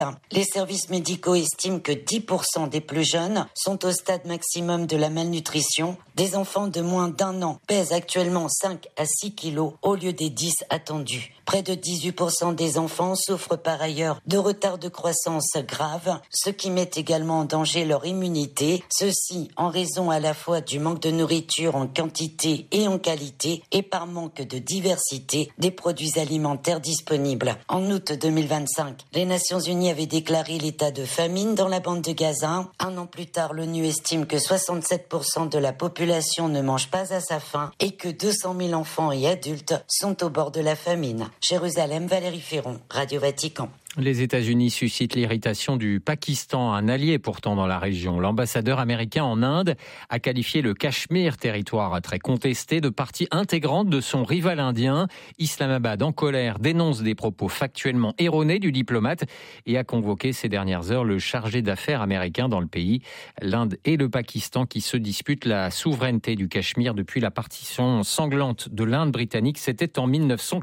Les services médicaux estiment que 10% des plus jeunes sont au stade maximum de la malnutrition. Des enfants de moins d'1 an pèsent actuellement 5 à 6 kilos au lieu des 10 attendus. Près de 18% des enfants souffrent par ailleurs de retard de croissance grave, ce qui met également en danger leur immunité. Ceci en raison à la fois du manque de nourriture en quantité et en qualité et par manque de diversité des produits alimentaires disponibles. En août 2025, les Nations Unies avaient déclaré l'état de famine dans la bande de Gaza. Un an plus tard, l'ONU estime que 67% de la population ne mange pas à sa faim et que 200 000 enfants et adultes sont au bord de la famine. Jérusalem, Valérie Ferron, Radio Vatican. Les États-Unis suscitent l'irritation du Pakistan, un allié pourtant dans la région. L'ambassadeur américain en Inde a qualifié le Cachemire, territoire très contesté, de partie intégrante de son rival indien. Islamabad, en colère, dénonce des propos factuellement erronés du diplomate et a convoqué ces dernières heures le chargé d'affaires américain dans le pays. L'Inde et le Pakistan qui se disputent la souveraineté du Cachemire depuis la partition sanglante de l'Inde britannique, c'était en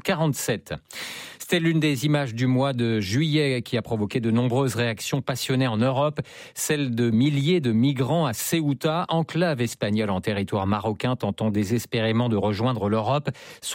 1947. C'était l'une des images du mois de juillet qui a provoqué de nombreuses réactions passionnées en Europe. Celle de milliers de migrants à Ceuta, enclave espagnole en territoire marocain, tentant désespérément de rejoindre l'Europe.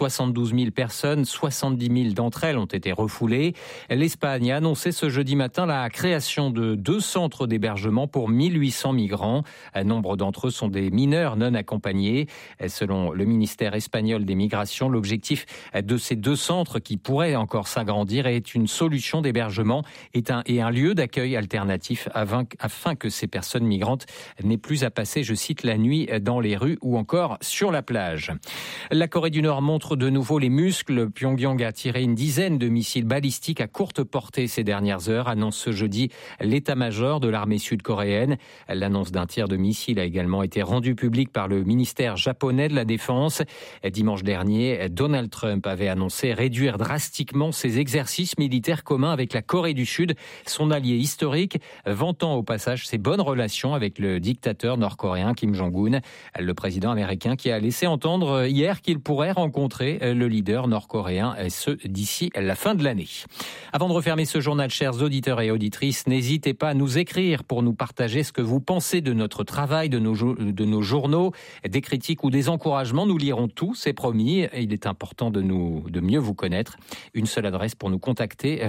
72 000 personnes, 70 000 d'entre elles ont été refoulées. L'Espagne a annoncé ce jeudi matin la création de 2 centres d'hébergement pour 1800 migrants. Nombre d'entre eux sont des mineurs non accompagnés. Selon le ministère espagnol des Migrations, l'objectif de ces 2 centres qui pourraient encore s'agrandir est une solution d'hébergement et un lieu d'accueil alternatif afin que ces personnes migrantes n'aient plus à passer, je cite, la nuit dans les rues ou encore sur la plage. La Corée du Nord montre de nouveau les muscles. Pyongyang a tiré une dizaine de missiles balistiques à courte portée ces dernières heures, annonce ce jeudi l'état-major de l'armée sud-coréenne. L'annonce d'un tir de missile a également été rendue publique par le ministère japonais de la Défense. Dimanche dernier, Donald Trump avait annoncé réduire drastiquement ses exercices militaires communs avec la Corée du Sud, son allié historique, vantant au passage ses bonnes relations avec le dictateur nord-coréen Kim Jong-un, le président américain qui a laissé entendre hier qu'il pourrait rencontrer le leader nord-coréen, ce d'ici la fin de l'année. Avant de refermer ce journal, chers auditeurs et auditrices, n'hésitez pas à nous écrire pour nous partager ce que vous pensez de notre travail, de nos journaux, des critiques ou des encouragements. Nous lirons tout, c'est promis. Il est important de mieux vous connaître. Une seule adresse pour nous contacter,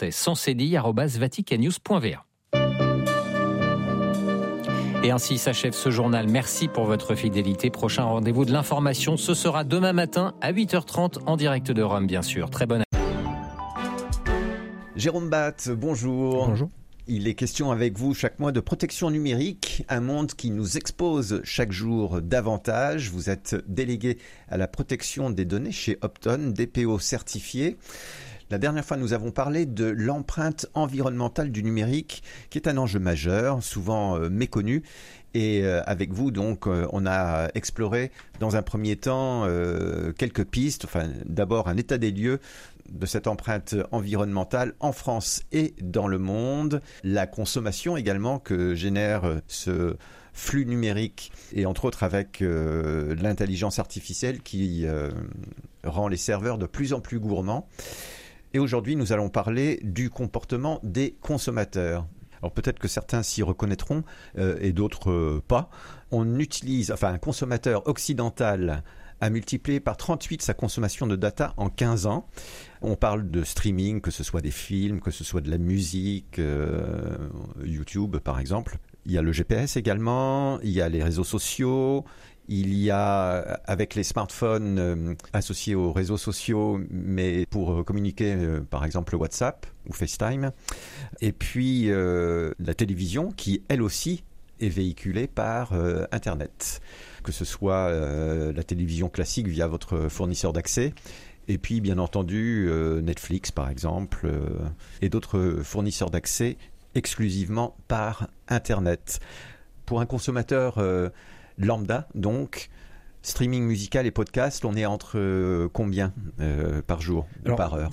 français-sans-cdi@vaticannews.va. Et ainsi s'achève ce journal. Merci pour votre fidélité. Prochain rendez-vous de l'information, ce sera demain matin à 8h30 en direct de Rome, bien sûr. Très bonne. Jérôme Batte, bonjour. Bonjour. Il est question avec vous chaque mois de protection numérique, un monde qui nous expose chaque jour davantage. Vous êtes délégué à la protection des données chez Opton, DPO certifié. La dernière fois, nous avons parlé de l'empreinte environnementale du numérique, qui est un enjeu majeur, souvent méconnu. Et avec vous, donc, on a exploré dans un premier temps quelques pistes. Enfin, d'abord, un état des lieux de cette empreinte environnementale en France et dans le monde. La consommation également que génère ce flux numérique et entre autres avec l'intelligence artificielle qui rend les serveurs de plus en plus gourmands. Et aujourd'hui, nous allons parler du comportement des consommateurs. Alors peut-être que certains s'y reconnaîtront et d'autres pas. Un consommateur occidental a multiplié par 38 sa consommation de data en 15 ans. On parle de streaming, que ce soit des films, que ce soit de la musique, YouTube par exemple. Il y a le GPS également, il y a les réseaux sociaux, il y a, avec les smartphones associés aux réseaux sociaux, mais pour communiquer, par exemple WhatsApp ou FaceTime. Et puis la télévision qui, elle aussi, est véhiculée par Internet. Que ce soit la télévision classique via votre fournisseur d'accès, et puis bien entendu Netflix par exemple, et d'autres fournisseurs d'accès exclusivement par Internet. Pour un consommateur lambda, donc, Streaming musical et podcast, on est entre combien par jour ou par heure?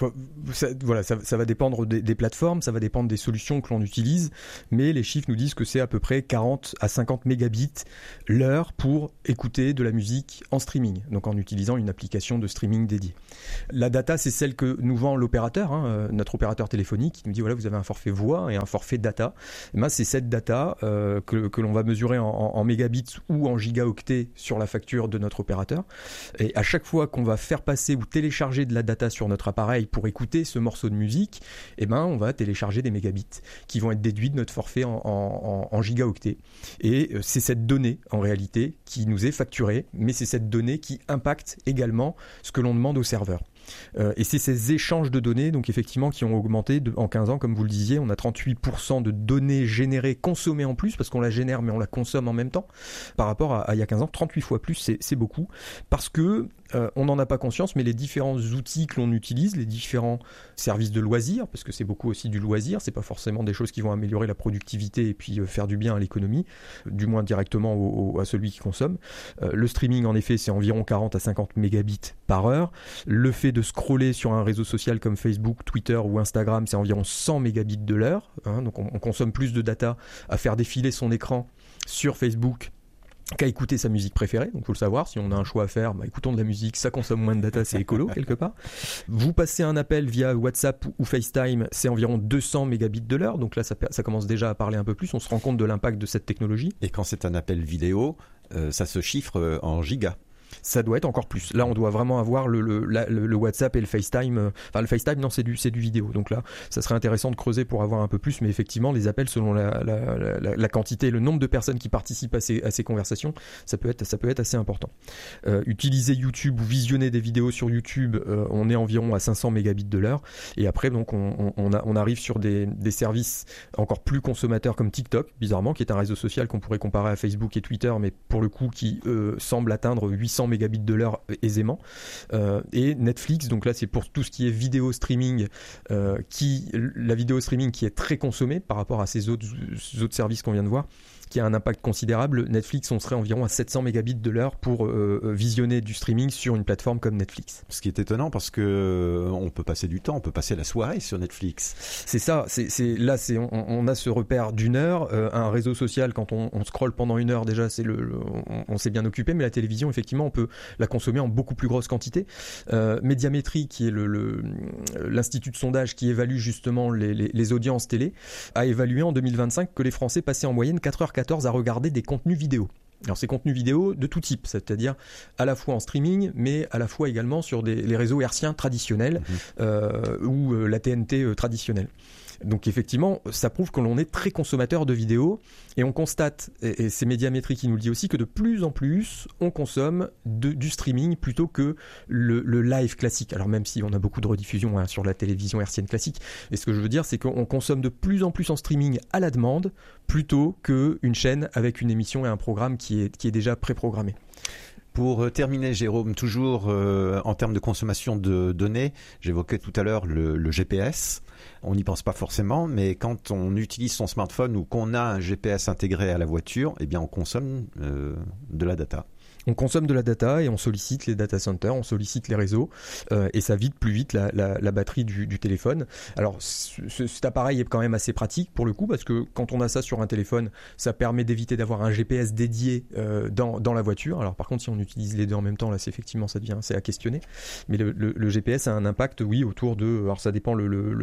Ça va dépendre des plateformes, ça va dépendre des solutions que l'on utilise, mais les chiffres nous disent que c'est à peu près 40 à 50 mégabits l'heure pour écouter de la musique en streaming, donc en utilisant une application de streaming dédiée. La data, c'est celle que nous vend l'opérateur, notre opérateur téléphonique, qui nous dit voilà, vous avez un forfait voix et un forfait data. Et ben, c'est cette data que l'on va mesurer en mégabits ou en gigaoctets sur la facture de notre opérateur. Et à chaque fois qu'on va faire passer ou télécharger de la data sur notre appareil pour écouter ce morceau de musique, eh ben, on va télécharger des mégabits qui vont être déduits de notre forfait en gigaoctets. Et c'est cette donnée, en réalité, qui nous est facturée, mais c'est cette donnée qui impacte également ce que l'on demande au serveur. Et c'est ces échanges de données, donc effectivement, qui ont augmenté en 15 ans, comme vous le disiez. On a 38% de données générées, consommées en plus, parce qu'on la génère, mais on la consomme en même temps. Par rapport à il y a 15 ans, 38 fois plus, c'est beaucoup. Parce que on n'en a pas conscience, mais les différents outils que l'on utilise, les différents services de loisirs, parce que c'est beaucoup aussi du loisir, c'est pas forcément des choses qui vont améliorer la productivité et puis faire du bien à l'économie, du moins directement à celui qui consomme. Le streaming, en effet, c'est environ 40 à 50 mégabits par heure. Le fait de scroller sur un réseau social comme Facebook, Twitter ou Instagram, c'est environ 100 mégabits de l'heure. Donc on consomme plus de data à faire défiler son écran sur Facebook qu'à écouter sa musique préférée. Donc il faut le savoir, si on a un choix à faire, écoutons de la musique, ça consomme moins de data, c'est écolo quelque part. Vous passez un appel via WhatsApp ou FaceTime, c'est environ 200 mégabits de l'heure. Donc là ça commence déjà à parler un peu plus, on se rend compte de l'impact de cette technologie. Et quand c'est un appel vidéo, ça se chiffre en gigas. Ça doit être encore plus. Là, on doit vraiment avoir le WhatsApp et le FaceTime. Enfin, le FaceTime, non, c'est du vidéo. Donc là, ça serait intéressant de creuser pour avoir un peu plus. Mais effectivement, les appels, selon la quantité et le nombre de personnes qui participent à ces conversations, ça peut être assez important. Utiliser YouTube ou visionner des vidéos sur YouTube, on est environ à 500 mégabits de l'heure. Et après, donc, on arrive sur des services encore plus consommateurs comme TikTok, bizarrement, qui est un réseau social qu'on pourrait comparer à Facebook et Twitter, mais pour le coup, qui semble atteindre 800 mégabits de l'heure aisément, et Netflix, donc là c'est pour tout ce qui est vidéo streaming, la vidéo streaming qui est très consommée par rapport à ces autres services qu'on vient de voir, qui a un impact considérable. Netflix, on serait environ à 700 mégabits de l'heure pour visionner du streaming sur une plateforme comme Netflix. Ce qui est étonnant parce que on peut passer du temps, on peut passer la soirée sur Netflix. C'est ça, on a ce repère d'une heure, un réseau social quand on scrolle pendant une heure déjà, on s'est bien occupé, mais la télévision effectivement on peut la consommer en beaucoup plus grosse quantité. Médiamétrie, qui est l'institut de sondage qui évalue justement les audiences télé, a évalué en 2025 que les Français passaient en moyenne 4h14 à regarder des contenus vidéo. Alors ces contenus vidéo de tout type, c'est-à-dire à la fois en streaming, mais à la fois également sur les réseaux hertziens traditionnels ou la TNT traditionnelle. Donc effectivement, ça prouve que l'on est très consommateur de vidéos et on constate, et c'est Médiamétrie qui nous le dit aussi, que de plus en plus on consomme du streaming plutôt que le live classique. Alors même si on a beaucoup de rediffusions sur la télévision hertzienne classique, et ce que je veux dire c'est qu'on consomme de plus en plus en streaming à la demande plutôt qu'une chaîne avec une émission et un programme qui est déjà préprogrammé. Pour terminer, Jérôme, toujours en termes de consommation de données, j'évoquais tout à l'heure le GPS. On n'y pense pas forcément, mais quand on utilise son smartphone ou qu'on a un GPS intégré à la voiture, eh bien on consomme de la data. On consomme de la data et on sollicite les data centers, on sollicite les réseaux et ça vide plus vite la batterie du téléphone. Alors cet appareil est quand même assez pratique pour le coup parce que quand on a ça sur un téléphone, ça permet d'éviter d'avoir un GPS dédié dans la voiture. Alors par contre si on utilise les deux en même temps, là effectivement ça devient assez à questionner. Mais le GPS a un impact autour de, alors ça dépend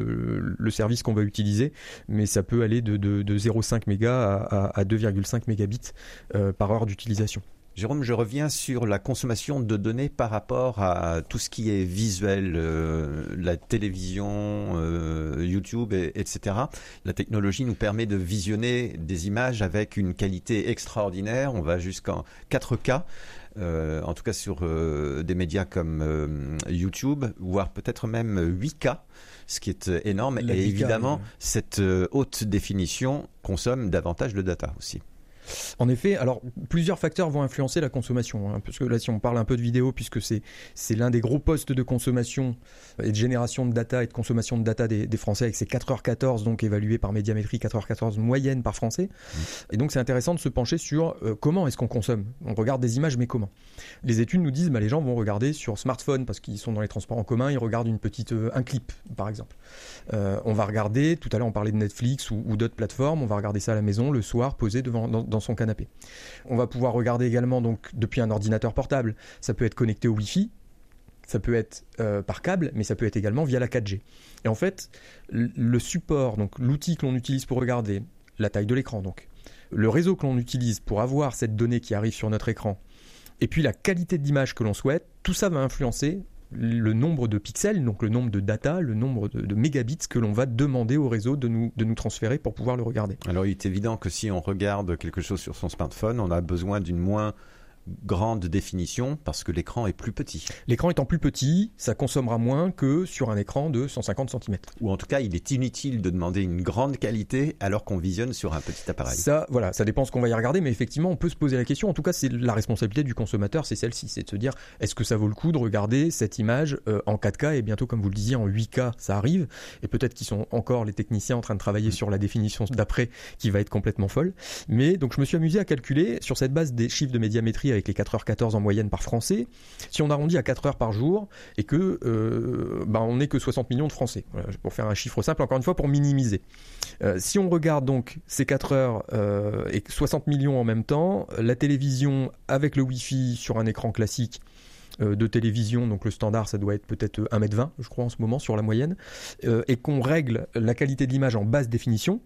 le service qu'on va utiliser, mais ça peut aller de 0,5 mégas à 2,5 mégabits par heure d'utilisation. Jérôme, je reviens sur la consommation de données par rapport à tout ce qui est visuel, la télévision, YouTube, etc. La technologie nous permet de visionner des images avec une qualité extraordinaire. On va jusqu'en 4K. En tout cas sur des médias comme YouTube, voire peut-être même 8K, ce qui est énorme. Et évidemment, cette haute définition consomme davantage de data aussi. En effet, alors plusieurs facteurs vont influencer la consommation, parce que là, si on parle un peu de vidéo, puisque c'est l'un des gros postes de consommation et de génération de data et de consommation de data des Français, avec ces 4h14, donc évalués par Médiamétrie, 4h14 moyenne par Français. Et donc c'est intéressant de se pencher sur comment est-ce qu'on consomme. On regarde des images, mais comment? Les études nous disent, les gens vont regarder sur smartphone, parce qu'ils sont dans les transports en commun, ils regardent un clip, par exemple. On va regarder, tout à l'heure on parlait de Netflix ou d'autres plateformes, on va regarder ça à la maison, le soir, posé dans son canapé. On va pouvoir regarder également donc, depuis un ordinateur portable. Ça peut être connecté au Wi-Fi, ça peut être par câble, mais ça peut être également via la 4G. Et en fait, le support, donc l'outil que l'on utilise pour regarder, la taille de l'écran, donc le réseau que l'on utilise pour avoir cette donnée qui arrive sur notre écran, et puis la qualité d'image que l'on souhaite, tout ça va influencer le nombre de pixels, donc le nombre de data, le nombre de mégabits que l'on va demander au réseau de nous transférer pour pouvoir le regarder. Alors il est évident que si on regarde quelque chose sur son smartphone, on a besoin d'une moins grande définition parce que l'écran est plus petit. L'écran étant plus petit, ça consommera moins que sur un écran de 150 cm. Ou en tout cas, il est inutile de demander une grande qualité alors qu'on visionne sur un petit appareil. Ça, voilà, ça dépend ce qu'on va y regarder, mais effectivement, on peut se poser la question. En tout cas, c'est la responsabilité du consommateur, c'est celle-ci, c'est de se dire, est-ce que ça vaut le coup de regarder cette image en 4K et bientôt, comme vous le disiez, en 8K, ça arrive. Et peut-être qu'ils sont encore les techniciens en train de travailler sur la définition d'après qui va être complètement folle. Mais donc, je me suis amusé à calculer sur cette base des chiffres de médiamétrie avec les 4h14 en moyenne par Français, si on arrondit à 4 heures par jour et que on n'est que 60 millions de Français. Voilà, pour faire un chiffre simple, encore une fois, pour minimiser. Si on regarde donc ces 4 heures et 60 millions en même temps, la télévision avec le Wi-Fi sur un écran classique de télévision, donc le standard ça doit être peut-être 1m20 je crois en ce moment sur la moyenne, et qu'on règle la qualité de l'image en basse définition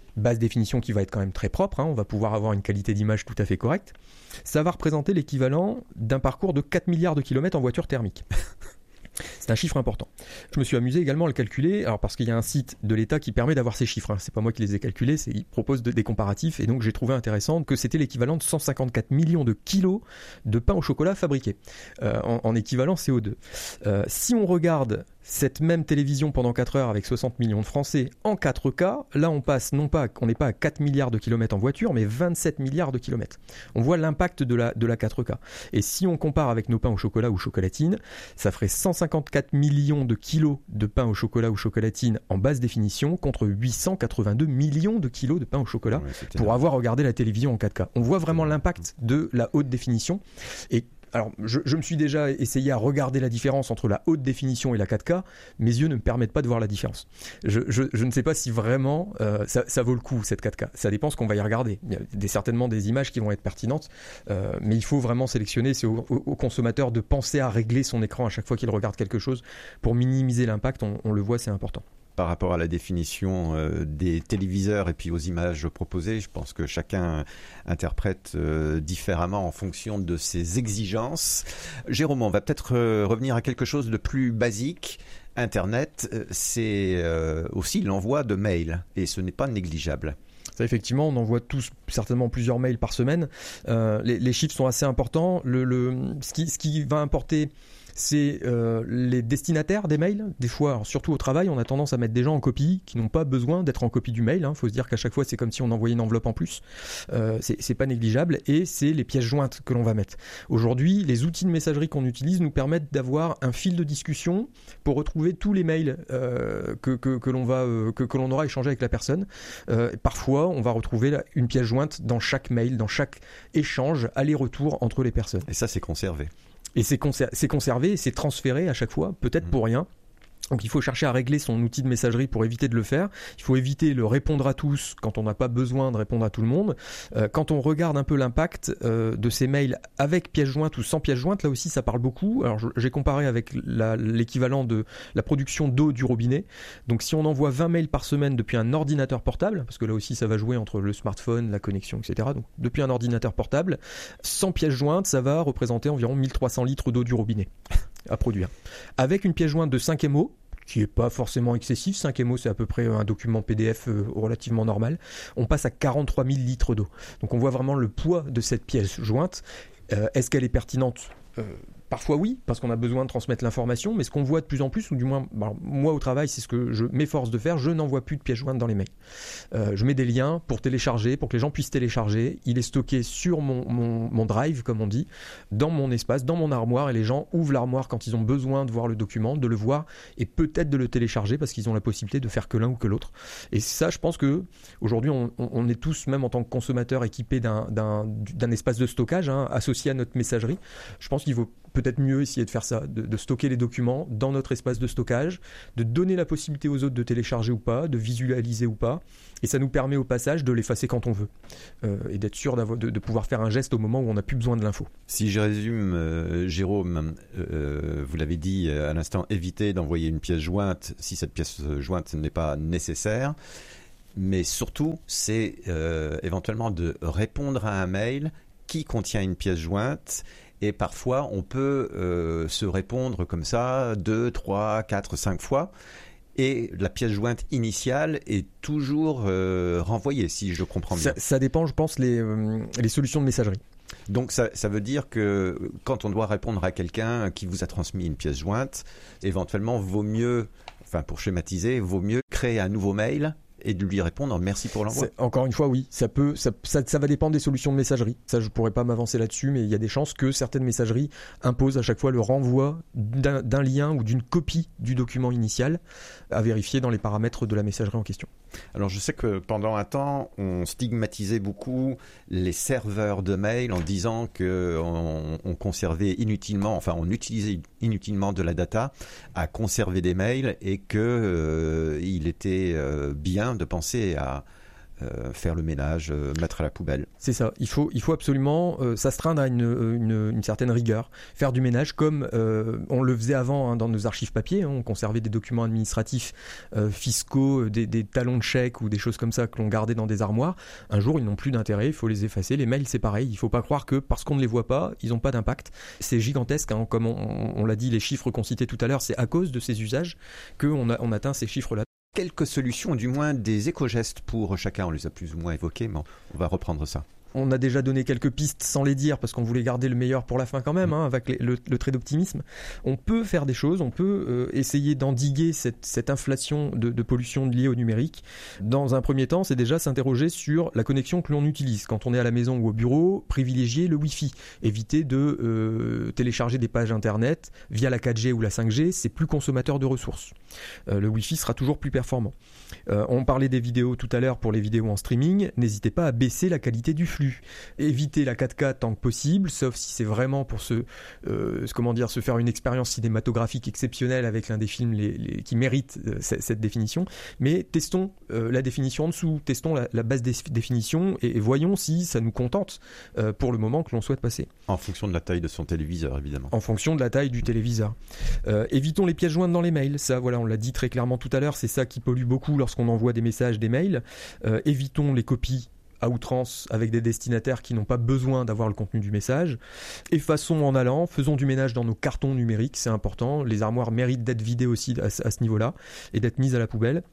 qui va être quand même très propre, on va pouvoir avoir une qualité d'image tout à fait correcte, ça va représenter l'équivalent d'un parcours de 4 milliards de kilomètres en voiture thermique. C'est un chiffre important. Je me suis amusé également à le calculer, alors parce qu'il y a un site de l'État qui permet d'avoir ces chiffres. C'est pas moi qui les ai calculés, il propose des comparatifs, et donc j'ai trouvé intéressant que c'était l'équivalent de 154 millions de kilos de pain au chocolat fabriqué en équivalent CO2. Si on regarde cette même télévision pendant 4 heures avec 60 millions de Français en 4K, là on passe on n'est pas à 4 milliards de kilomètres en voiture, mais 27 milliards de kilomètres. On voit l'impact de la 4K. Et si on compare avec nos pains au chocolat ou chocolatine, ça ferait 154 millions de kilos de pain au chocolat ou chocolatine en basse définition contre 882 millions de kilos de pain au chocolat pour avoir regardé la télévision en 4K. On voit vraiment l'impact de la haute définition. Et alors, je me suis déjà essayé à regarder la différence entre la haute définition et la 4K. Mes yeux ne me permettent pas de voir la différence. Je ne sais pas si vraiment ça vaut le coup, cette 4K. Ça dépend ce qu'on va y regarder. Il y a certainement des images qui vont être pertinentes, mais il faut vraiment sélectionner. C'est au consommateur de penser à régler son écran à chaque fois qu'il regarde quelque chose pour minimiser l'impact. On le voit, c'est important. Par rapport à la définition des téléviseurs et puis aux images proposées, je pense que chacun interprète différemment en fonction de ses exigences. Jérôme, on va peut-être revenir à quelque chose de plus basique. Internet, c'est aussi l'envoi de mails et ce n'est pas négligeable. Ça, effectivement, on envoie tous certainement plusieurs mails par semaine. Les chiffres sont assez importants. Ce qui va importer, c'est les destinataires des mails. Des fois, alors surtout au travail, on a tendance à mettre des gens en copie qui n'ont pas besoin d'être en copie du mail. Il faut se dire qu'à chaque fois, c'est comme si on envoyait une enveloppe en plus. C'est pas négligeable. Et c'est les pièces jointes que l'on va mettre. Aujourd'hui, les outils de messagerie qu'on utilise nous permettent d'avoir un fil de discussion pour retrouver tous les mails que l'on aura échangé avec la personne. Parfois, on va retrouver une pièce jointe dans chaque mail, dans chaque échange, aller-retour entre les personnes. Et ça, c'est conservé. Et c'est conservé et c'est transféré à chaque fois, peut-être pour rien. Donc il faut chercher à régler son outil de messagerie pour éviter de le faire. Il faut éviter le répondre à tous quand on n'a pas besoin de répondre à tout le monde. Quand on regarde un peu l'impact de ces mails avec pièce jointe ou sans pièce jointe, là aussi ça parle beaucoup. Alors j'ai comparé avec l'équivalent de la production d'eau du robinet. Donc si on envoie 20 mails par semaine depuis un ordinateur portable, parce que là aussi ça va jouer entre le smartphone, la connexion, etc. Donc depuis un ordinateur portable, sans pièce jointe, ça va représenter environ 1300 litres d'eau du robinet à produire. Avec une pièce jointe de 5 MO, qui n'est pas forcément excessif, 5 MO c'est à peu près un document PDF relativement normal, on passe à 43 000 litres d'eau. Donc on voit vraiment le poids de cette pièce jointe. Est-ce qu'elle est pertinente ? Parfois oui, parce qu'on a besoin de transmettre l'information, mais ce qu'on voit de plus en plus, ou du moins moi au travail, c'est ce que je m'efforce de faire, je n'envoie plus de pièces jointes dans les mails. Je mets des liens pour télécharger, pour que les gens puissent télécharger. Il est stocké sur mon drive, comme on dit, dans mon espace, dans mon armoire, et les gens ouvrent l'armoire quand ils ont besoin de voir le document, de le voir, et peut-être de le télécharger, parce qu'ils ont la possibilité de faire que l'un ou que l'autre. Et ça, je pense que aujourd'hui, on est tous, même en tant que consommateurs, équipés d'un espace de stockage associé à notre messagerie. Je pense qu'il vaut peut-être mieux essayer de faire ça, de stocker les documents dans notre espace de stockage, de donner la possibilité aux autres de télécharger ou pas, de visualiser ou pas, et ça nous permet au passage de l'effacer quand on veut, et d'être sûr de pouvoir faire un geste au moment où on n'a plus besoin de l'info. Si je résume, Jérôme, vous l'avez dit à l'instant, évitez d'envoyer une pièce jointe si cette pièce jointe n'est pas nécessaire, mais surtout, c'est éventuellement de répondre à un mail qui contient une pièce jointe. Et parfois, on peut se répondre comme ça 2, 3, 4, 5 fois. Et la pièce jointe initiale est toujours renvoyée, si je comprends bien. Ça dépend, je pense, les solutions de messagerie. Donc ça veut dire que quand on doit répondre à quelqu'un qui vous a transmis une pièce jointe, éventuellement, vaut mieux, pour schématiser, vaut mieux créer un nouveau mail et de lui répondre merci pour l'envoi. Encore une fois, oui, ça va dépendre des solutions de messagerie. Ça, je pourrais pas m'avancer là-dessus, mais il y a des chances que certaines messageries imposent à chaque fois le renvoi d'un lien ou d'une copie du document initial à vérifier dans les paramètres de la messagerie en question. Alors je sais que pendant un temps, on stigmatisait beaucoup les serveurs de mail en disant qu'on conservait inutilement, on utilisait inutilement de la data à conserver des mails et qu'il était bien de penser à faire le ménage, mettre à la poubelle. C'est ça, il faut absolument s'astreindre à une certaine rigueur, faire du ménage comme on le faisait avant dans nos archives papier, on conservait des documents administratifs fiscaux, des talons de chèque ou des choses comme ça que l'on gardait dans des armoires. Un jour, ils n'ont plus d'intérêt, il faut les effacer. Les mails, c'est pareil, il ne faut pas croire que parce qu'on ne les voit pas, ils n'ont pas d'impact. C'est gigantesque, comme on l'a dit, les chiffres qu'on citait tout à l'heure, c'est à cause de ces usages qu'on atteint ces chiffres-là. Quelques solutions, du moins des éco-gestes pour chacun, on les a plus ou moins évoqués, mais on va reprendre ça. On a déjà donné quelques pistes sans les dire parce qu'on voulait garder le meilleur pour la fin quand même, avec le trait d'optimisme. On peut faire des choses, on peut essayer d'endiguer cette inflation de pollution liée au numérique. Dans un premier temps, c'est déjà s'interroger sur la connexion que l'on utilise. Quand on est à la maison ou au bureau, privilégier le Wi-Fi. Éviter de télécharger des pages internet via la 4G ou la 5G, c'est plus consommateur de ressources. Le Wi-Fi sera toujours plus performant. On parlait des vidéos tout à l'heure pour les vidéos en streaming. N'hésitez pas à baisser la qualité du flux. Éviter la 4K tant que possible, sauf si c'est vraiment pour se faire une expérience cinématographique exceptionnelle avec l'un des films qui mérite cette définition. Mais testons la définition en dessous, testons la base définition et voyons si ça nous contente pour le moment que l'on souhaite passer. En fonction de la taille de son téléviseur, évidemment. En fonction de la taille du téléviseur. Évitons les pièces jointes dans les mails. Ça, voilà, on l'a dit très clairement tout à l'heure, c'est ça qui pollue beaucoup lorsqu'on envoie des messages, des mails. Évitons les copies à outrance avec des destinataires qui n'ont pas besoin d'avoir le contenu du message. Effaçons en allant, faisons du ménage dans nos cartons numériques, c'est important. Les armoires méritent d'être vidées aussi à ce niveau-là et d'être mises à la poubelle.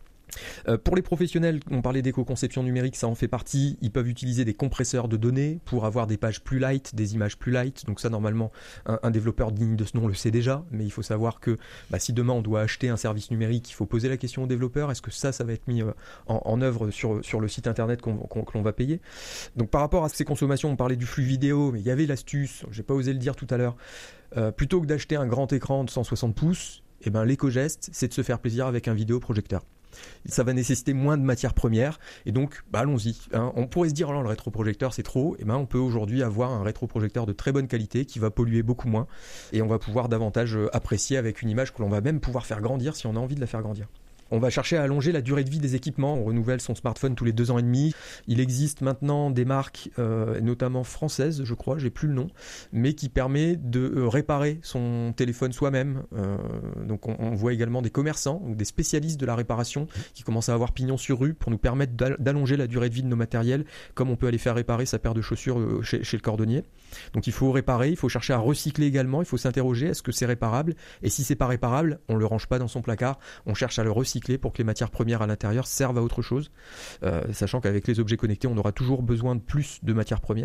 Pour les professionnels, on parlait d'éco-conception numérique, ça en fait partie. Ils peuvent utiliser des compresseurs de données pour avoir des pages plus light, des images plus light. Donc ça, normalement, un développeur digne de ce nom le sait déjà. Mais il faut savoir que si demain on doit acheter un service numérique, il faut poser la question au développeur. Est-ce que ça va être mis en œuvre sur le site internet que l'on va payer? Donc par rapport à ces consommations, on parlait du flux vidéo, mais il y avait l'astuce, j'ai pas osé le dire tout à l'heure. Plutôt que d'acheter un grand écran de 160 pouces, l'éco-geste, c'est de se faire plaisir avec un vidéoprojecteur. Ça va nécessiter moins de matières premières et donc allons-y. On pourrait se dire le rétroprojecteur c'est trop, on peut aujourd'hui avoir un rétroprojecteur de très bonne qualité qui va polluer beaucoup moins et on va pouvoir davantage apprécier avec une image que l'on va même pouvoir faire grandir si on a envie de la faire grandir. On va chercher à allonger la durée de vie des équipements. On renouvelle son smartphone tous les 2 ans et demi. Il existe maintenant des marques, notamment françaises, je crois, j'ai plus le nom, mais qui permet de réparer son téléphone soi-même. Donc on voit également des commerçants ou des spécialistes de la réparation qui commencent à avoir pignon sur rue pour nous permettre d'allonger la durée de vie de nos matériels, comme on peut aller faire réparer sa paire de chaussures chez le cordonnier. Donc il faut réparer, il faut chercher à recycler également, il faut s'interroger, est-ce que c'est réparable? Et si c'est pas réparable, on le range pas dans son placard, on cherche à le recycler pour que les matières premières à l'intérieur servent à autre chose, sachant qu'avec les objets connectés, on aura toujours besoin de plus de matières premières.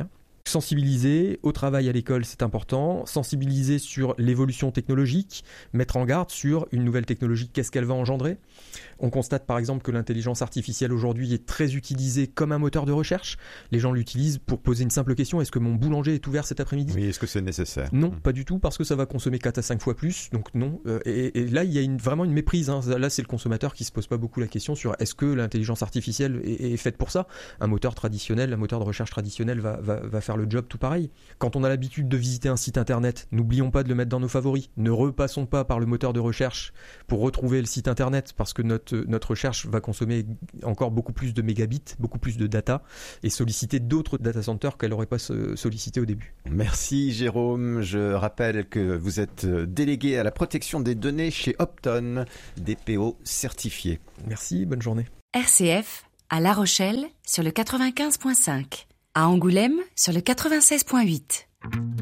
sensibiliser au travail à l'école, c'est important. Sensibiliser sur l'évolution technologique, mettre en garde sur une nouvelle technologie, qu'est-ce qu'elle va engendrer. On constate par exemple que l'intelligence artificielle aujourd'hui est très utilisée comme un moteur de recherche. Les gens l'utilisent pour poser une simple question, est-ce que mon boulanger est ouvert cet après-midi ? Oui, est-ce que c'est nécessaire ? Non, pas du tout, parce que ça va consommer 4 à 5 fois plus. Donc non. Et là, il y a vraiment une méprise. Là, c'est le consommateur qui se pose pas beaucoup la question sur est-ce que l'intelligence artificielle est faite pour ça ? Un moteur traditionnel, un moteur de recherche traditionnel va faire le job tout pareil. Quand on a l'habitude de visiter un site internet, n'oublions pas de le mettre dans nos favoris. Ne repassons pas par le moteur de recherche pour retrouver le site internet, parce que notre recherche va consommer encore beaucoup plus de mégabits, beaucoup plus de data, et solliciter d'autres data centers qu'elle n'aurait pas sollicité au début. Merci Jérôme. Je rappelle que vous êtes délégué à la protection des données chez Opton, DPO certifié. Merci, bonne journée. RCF, à La Rochelle, sur le 95.5. À Angoulême, sur le 96.8.